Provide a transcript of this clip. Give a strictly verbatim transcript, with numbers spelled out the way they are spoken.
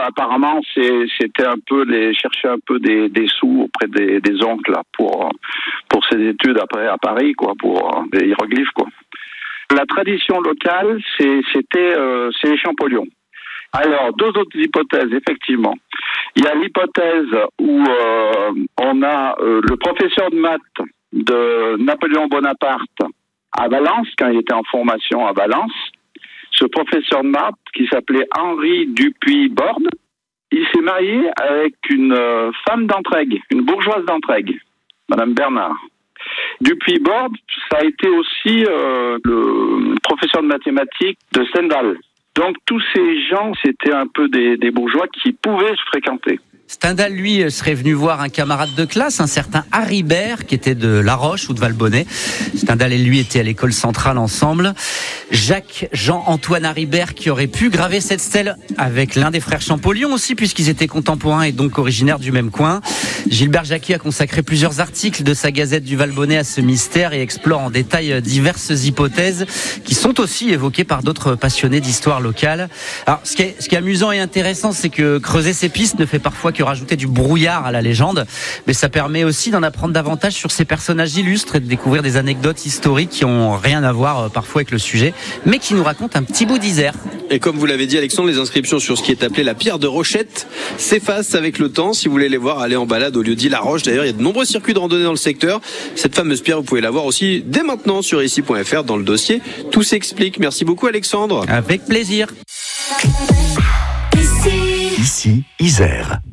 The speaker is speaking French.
apparemment, c'est, c'était un peu les chercher un peu des, des sous auprès des, des oncles là, pour pour ses études après à Paris, quoi, pour des hiéroglyphes, quoi. La tradition locale, c'est, c'était euh, c'est les Champollion. Alors, deux autres hypothèses, effectivement. Il y a l'hypothèse où euh, on a euh, le professeur de maths de Napoléon Bonaparte à Valence, quand il était en formation à Valence. Ce professeur de maths, qui s'appelait Henri Dupuy-Borde, il s'est marié avec une euh, femme d'Entraigues, une bourgeoise d'Entraigues, Madame Bernard. Dupuy-Borde, ça a été aussi euh, le professeur de mathématiques de Stendhal. Donc tous ces gens, c'était un peu des, des bourgeois qui pouvaient se fréquenter. Stendhal, lui, serait venu voir un camarade de classe, un certain Haribert, qui était de La Roche ou de Valbonnet. Stendhal et lui étaient à l'école centrale ensemble. Jacques Jean-Antoine Haribert, qui aurait pu graver cette stèle avec l'un des frères Champollion aussi, puisqu'ils étaient contemporains et donc originaires du même coin. Gilbert Jacquy a consacré plusieurs articles de sa Gazette du Valbonnet à ce mystère et explore en détail diverses hypothèses qui sont aussi évoquées par d'autres passionnés d'histoire locale. Alors, ce qui est, ce qui est amusant et intéressant, c'est que creuser ces pistes ne fait parfois que rajouter du brouillard à la légende, mais ça permet aussi d'en apprendre davantage sur ces personnages illustres et de découvrir des anecdotes historiques qui ont rien à voir euh, parfois avec le sujet, mais qui nous racontent un petit bout d'Isère. Et comme vous l'avez dit, Alexandre, les inscriptions sur ce qui est appelé la pierre de Rochette s'effacent avec le temps. Si vous voulez les voir, allez en balade au lieu dit La Roche. D'ailleurs, il y a de nombreux circuits de randonnée dans le secteur. Cette fameuse pierre, vous pouvez la voir aussi dès maintenant sur ici point f r dans le dossier Tout s'explique. Merci beaucoup, Alexandre. Avec plaisir. Ici, Isère.